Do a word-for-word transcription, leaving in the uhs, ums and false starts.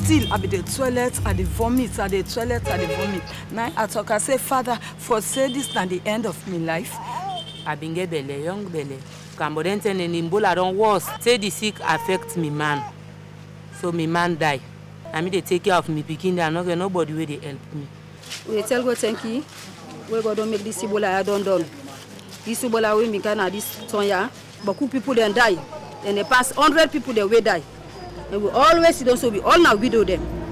still I be the toilet and the vomit and the toilet and the vomit. Now I talk, I say, Father, for say this na the end of my life. I been get belle, young belle. Cambodente and Nimbola don't worse. Say the sick affect me man. So me man die. I mean they take care of me picking there, not nobody where they help me. We tell God thank you. We go don't make this Ebola I don't done. This Ebola we make na this Tonya, but two people then die. And the past hundred people they will die. And we always see them so we all now widow them.